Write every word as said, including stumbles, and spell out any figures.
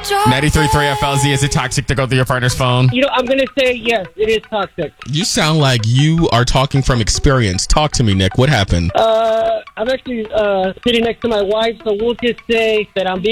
ninety-three point three F L Z, is it toxic to go through your partner's phone? You know, I'm going to say yes, it is toxic. You sound like you are talking from experience. Talk to me, Nick. What happened? Uh, I'm actually uh, sitting next to my wife, so we'll just say that I'm being